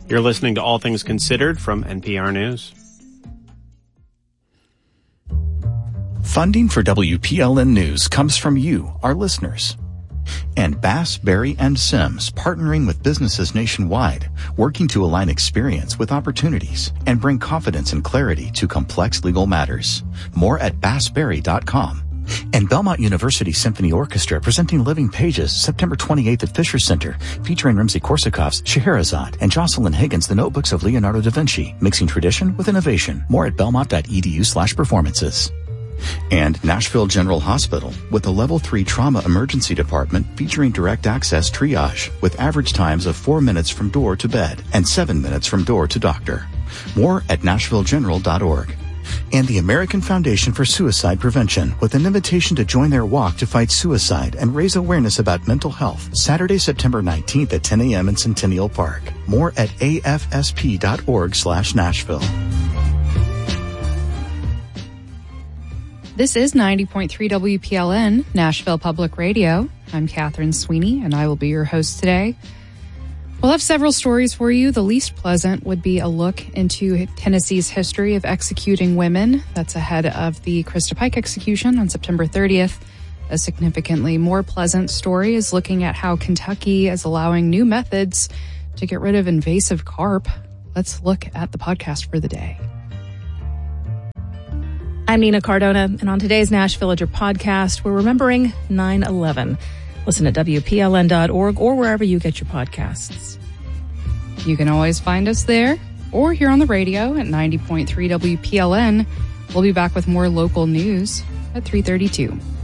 You're listening to All Things Considered from NPR News. Funding for WPLN News comes from you, our listeners. And Bass, Berry & Sims, partnering with businesses nationwide, working to align experience with opportunities and bring confidence and clarity to complex legal matters. More at bassberry.com. And Belmont University Symphony Orchestra presenting Living Pages September 28th at Fisher Center, featuring Rimsky-Korsakov's Scheherazade and Jocelyn Higgins' The Notebooks of Leonardo da Vinci, mixing tradition with innovation. More at belmont.edu/performances. And Nashville General Hospital with a Level 3 Trauma Emergency Department featuring direct access triage with average times of 4 minutes from door to bed and 7 minutes from door to doctor. More at nashvillegeneral.org. And the American Foundation for Suicide Prevention with an invitation to join their walk to fight suicide and raise awareness about mental health. Saturday, September 19th at 10 a.m. in Centennial Park. More at afsp.org/Nashville. This is 90.3 WPLN, Nashville Public Radio. I'm Catherine Sweeney, and I will be your host today. We'll have several stories for you. The least pleasant would be a look into Tennessee's history of executing women. That's ahead of the Krista Pike execution on September 30th. A significantly more pleasant story is looking at how Kentucky is allowing new methods to get rid of invasive carp. Let's look at the podcast for the day. I'm Nina Cardona, and on today's Nash Villager podcast, we're remembering 9/11. Listen at WPLN.org or wherever you get your podcasts. You can always find us there or here on the radio at 90.3 WPLN. We'll be back with more local news at 3:32.